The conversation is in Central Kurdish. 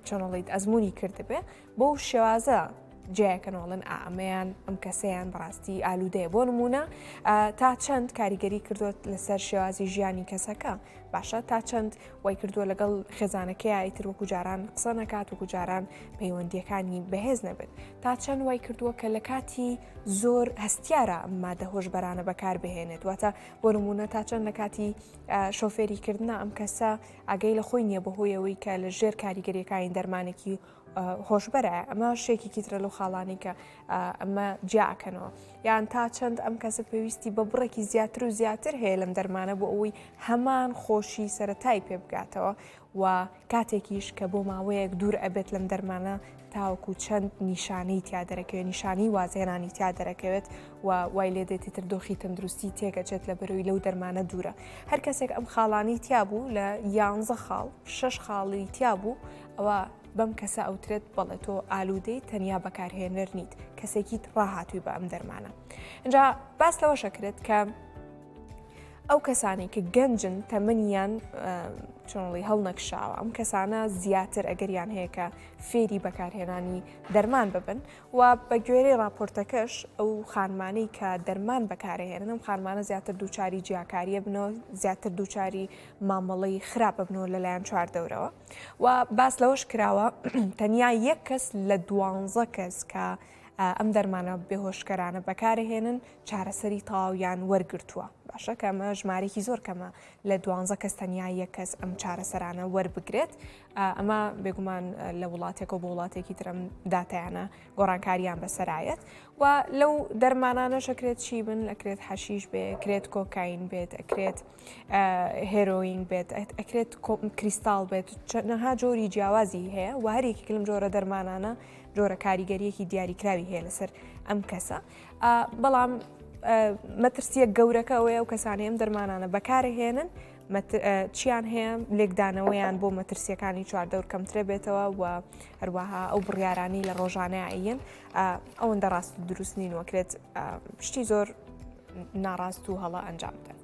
چۆنەڵیت ئەزمموی کردبێ بۆ شێوازە جیاکەنەوەڵن ئامەیان ئەم کەسەیان بەڕاستی ئالوودەیە بۆ نمونە تا چەند کاریگەری کردوت لەسەر شێوازی ژیانی کەسەکە باشە تا چەند وای کردووە لەگەڵ خێزانەکەی ئایتر وەکو جاران قسە نەکات وەکو جاران پەیوەندیەکانی بەهێز نەبێت تا چەند وای کردووە کە لە کاتی زۆر هەستیارە ئەم مادە هۆشبەرانە بەکار بهێنێت واتە بۆ نمونە تا چەند لە کاتی شۆفێریکردنا ئەم کەسە ئاگەی لە خۆی نییە بەهۆیەوەی کە لە ژێر کاریگەریەکانی دەرمانێکی هۆشبەرە ئەمە شێکی ترە لەو خاڵانی کە ئەمە جیاکەنەوە یان تا چەند ئەم کەسە پێویستی بە بڕێکی زیاتر و زیاتر هەیە لەم دەرمانە بۆ ئەوەی هەمان خۆشی سەرەتای پێ بگاتەوە و کاتێکیش کە بۆ ماوەیەک دوور ئەبێت لەم دەرمانە تاوەکو چەند نیشانەی تیا دەرەکەوێت نیشانی وازێنانی تیا دەرەکەوێت و وای لێ دێتی تر دۆخی تەندروستی تێگەچێت لە بەرەوەی لەو دەرمانە دوورە هەر کەسێک ئەم خاڵانی تیا بوو لە 11 خاڵ 6 خاڵی تیا بوو ئەوە بەم کەسە ئەوترێت بەڵێ تۆ ئالوودەی تەنیا بەکارهێنەر نیت کەسێکی ڕاهاتووی بە ئەم دەرمانە اینجا باس لەوەشە کرێت کە ئەو کەسانی کە گەنجن تەمەنیان چۆنڵی هەڵ نەکشاوە ئەم کەسانە زیاتر ئەگەریان هەیە کە فێری بەکارهێنانی دەرمان ببن و بە گوێرەی راپۆرتەکەش ئەو خانمانەی کە دەرمان بەکارهێنن ئەم خانمانە زیاتر دووچاری جیاکاریە بنەوە زیاتر دووچاری مامەڵەی خراپە بنەوە لەلایەن چواردەورەوە و باس لەوەش کراوە تەنیا یەک کەس لە 12 کەس کە ئەم دەرمانە بێهۆشکەرانە بەکارهێنن چارەسەری تەواویان وەرگرتووە باشە کە ئەمە ژمارێکی زۆر کەمە لە 12 کەس تەنیا یەک کەس ئەم چارەسەرانە وەربگرێت ئەمە بێگومان لە وڵاتێک و بۆ وڵاتێکی ترم داتایانە گۆڕانکاریان بەسەرایەت و لەو دەرمانانە شەکرێت چی بن ئەکرێت حەشیش بێ ئەکرێت کۆکاین بێت ئەکرێت هێرۆین بێت ئەکرێت کریستاڵ بێت نەها جۆری جیاوازی هەیە و هەرێکی لەم جۆرە دەرمانانە جۆرە کاریگەریەکی دیاریکراوی هەیە لەسەر ئەم کەسە بەڵام مەترسیە گەورەکە ئەوەیە و کەسانی ئەم دەرمانانە بەکارهێنن چیان هەیە لێکدانەوەیان بۆ مەترسیەکانی چواردەور کەمترە بێتەوە و هەروەها ئەو بڕیارانی لە ڕۆژانەیە ئەین ئەوەندە ڕاست و دروست نین وەکرێت شتی زۆر ناڕاست و هەڵا ئەنجام بدەن.